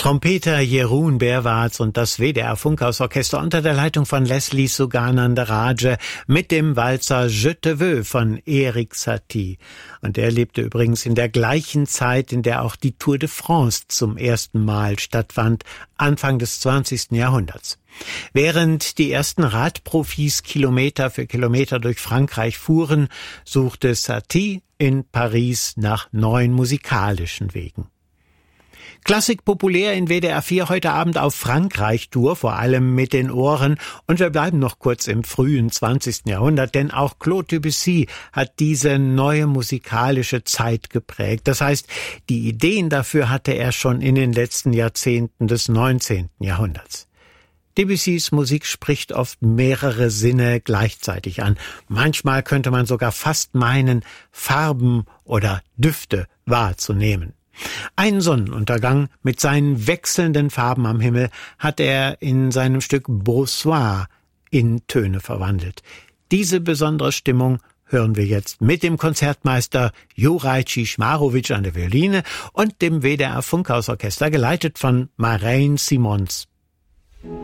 Trompeter Jeroen Berwarts und das WDR Funkhausorchester unter der Leitung von Leslie Suganandarajah mit dem Walzer Je te veux von Erik Satie. Und er lebte übrigens in der gleichen Zeit, in der auch die Tour de France zum ersten Mal stattfand, Anfang des 20. Jahrhunderts. Während die ersten Radprofis Kilometer für Kilometer durch Frankreich fuhren, suchte Satie in Paris nach neuen musikalischen Wegen. Klassik populär in WDR 4 heute Abend auf Frankreich-Tour, vor allem mit den Ohren. Und wir bleiben noch kurz im frühen 20. Jahrhundert, denn auch Claude Debussy hat diese neue musikalische Zeit geprägt. Das heißt, die Ideen dafür hatte er schon in den letzten Jahrzehnten des 19. Jahrhunderts. Debussys Musik spricht oft mehrere Sinne gleichzeitig an. Manchmal könnte man sogar fast meinen, Farben oder Düfte wahrzunehmen. Ein Sonnenuntergang mit seinen wechselnden Farben am Himmel hat er in seinem Stück Beau Soir in Töne verwandelt. Diese besondere Stimmung hören wir jetzt mit dem Konzertmeister Juraj Czichmarowicz an der Violine und dem WDR Funkhausorchester, geleitet von Marijn Simons.